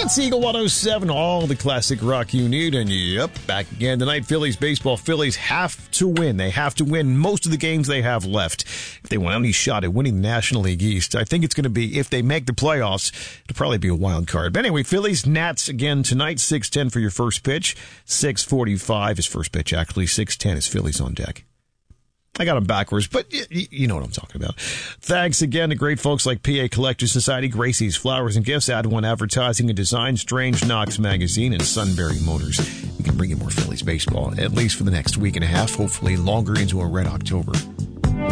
It's Eagle 107, all the classic rock you need. And yep, back again tonight. Phillies baseball. Phillies have to win. They have to win most of the games they have left if they want any shot at winning the National League East. I think it's going to be, if they make the playoffs, it'll probably be a wild card. But anyway, Phillies, Nats again tonight. 6:10 for your first pitch. 6:45 is first pitch, actually. 6:10 is Phillies on deck. I got them backwards, but you know what I'm talking about. Thanks again to great folks like PA Collector Society, Gracie's Flowers and Gifts, Ad One Advertising and Design, Strange Knox Magazine, and Sunbury Motors. We can bring you more Phillies baseball, at least for the next week and a half, hopefully longer into a red October.